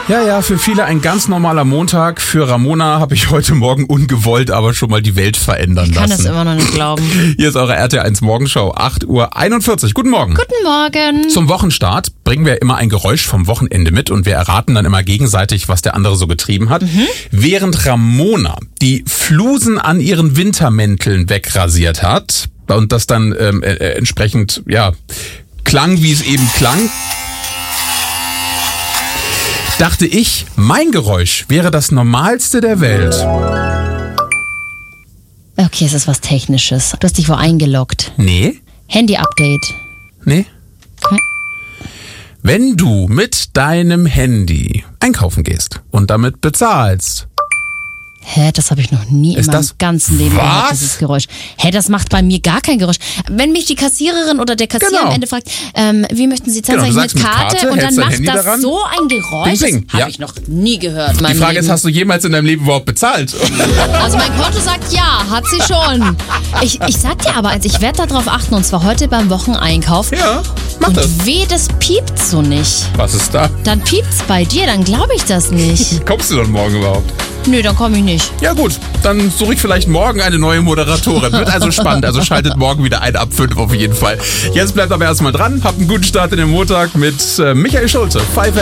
Ja, für viele ein ganz normaler Montag. Für Ramona habe ich heute Morgen ungewollt, aber schon mal die Welt verändern lassen. Ich kann das immer noch nicht glauben. Hier ist eure RTL1 Morgenschau, 8:41 Uhr. Guten Morgen. Guten Morgen. Zum Wochenstart bringen wir immer ein Geräusch vom Wochenende mit und wir erraten dann immer gegenseitig, was der andere so getrieben hat. Während Ramona die Flusen an ihren Wintermänteln wegrasiert hat und das dann entsprechend, klang, wie es eben klang, dachte ich, mein Geräusch wäre das Normalste der Welt. Okay, es ist was Technisches. Du hast dich wo eingeloggt. Nee. Handy-Update. Nee. Wenn du mit deinem Handy einkaufen gehst und damit bezahlst. Hä, das habe ich noch nie in meinem ganzen Leben gehört, dieses Geräusch. Hä, das macht bei mir gar kein Geräusch. Wenn mich die Kassiererin oder der Kassierer am Ende fragt, wie möchten Sie zahlen, sage ich mit Karte und dann macht das daran so ein Geräusch. Bing, bing. Das habe ich noch nie gehört. Die Frage ist, hast du jemals in deinem Leben überhaupt bezahlt? Also mein Konto sagt ja, hat sie schon. Ich sag dir aber, ich werde darauf achten und zwar heute beim Wocheneinkauf. Ja, mach und das. Weh, das piept so nicht. Was ist da? Dann piept's bei dir, dann glaube ich das nicht. Kommst du dann morgen überhaupt? Nö, dann komme ich nicht. Ja gut, dann suche ich vielleicht morgen eine neue Moderatorin. Wird also spannend, also schaltet morgen wieder ein ab 5 auf jeden Fall. Jetzt bleibt aber erstmal dran, habt einen guten Start in den Montag mit Michael Schulte.